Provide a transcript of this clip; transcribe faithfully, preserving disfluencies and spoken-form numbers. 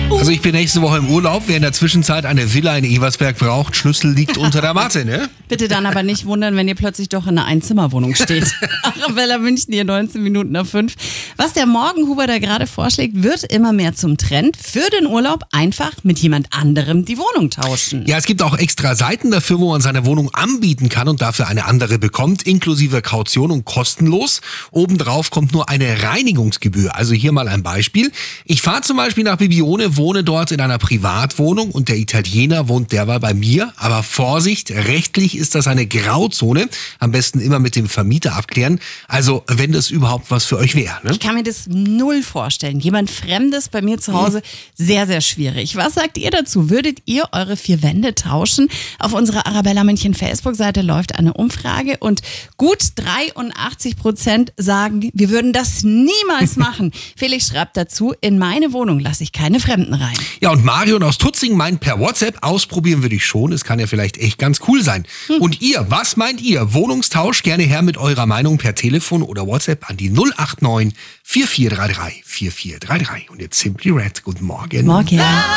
Also ich bin nächste Woche im Urlaub. Wer in der Zwischenzeit eine Villa in Eversberg braucht, Schlüssel liegt unter der Matte, ne? Bitte dann aber nicht wundern, wenn ihr plötzlich doch in einer Einzimmerwohnung steht. Arabella München hier, neunzehn Minuten nach fünf. Was der Morgenhuber da gerade vorschlägt, wird immer mehr zum Trend. Für den Urlaub einfach mit jemand anderem die Wohnung tauschen. Ja, es gibt auch extra Seiten dafür, wo man seine Wohnung anbieten kann und dafür eine andere bekommt, inklusive Kaution und kostenlos. Obendrauf kommt nur eine Reinigungsgebühr. Also hier mal ein Beispiel. Ich fahre zum Beispiel nach Bibione, wohne dort in einer Privatwohnung und der Italiener wohnt derweil bei mir. Aber Vorsicht, rechtlich ist das eine Grauzone. Am besten immer mit dem Vermieter abklären. Also wenn das überhaupt was für euch wäre. Ne? Ich kann mir das null vorstellen. Jemand Fremdes bei mir zu Hause, sehr, sehr schwierig. Was sagt ihr dazu? Würdet ihr eure vier Wände tauschen? Auf unserer Arabella München Facebook-Seite läuft eine Umfrage und gut dreiundachtzig Prozent sagen, wir würden das niemals machen. Felix schreibt dazu, in meine Wohnung lasse ich keine Fremden rein. Ja, und Marion aus Tutzing meint per WhatsApp, ausprobieren würde ich schon. Es kann ja vielleicht echt ganz cool sein. Hm. Und ihr, was meint ihr? Wohnungstausch, gerne her mit eurer Meinung per Telefon oder WhatsApp an die null acht neun vier vier drei drei vier vier drei drei. Und jetzt Simply Red. Guten Morgen. Morgen.